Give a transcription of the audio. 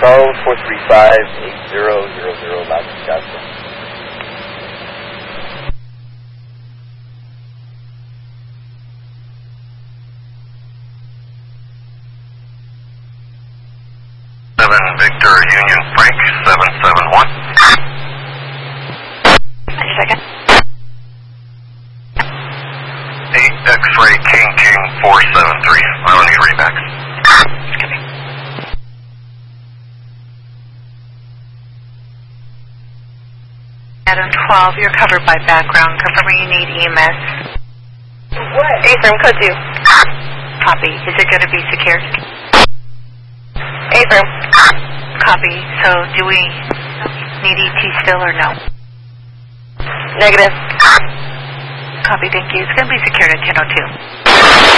call 435-8000, loud and Scottsdale. Victor Union Frank 771. Second. 8 X-ray King 473. I don't need readbacks. Copy. Adam 12, you're covered by background. Confirming you need EMS. What? A-firm, code 2. Copy. Is it going to be secured? A-firm. Copy. So do we need ET still or no? Negative. Copy, thank you. It's going to be secured at 10:02.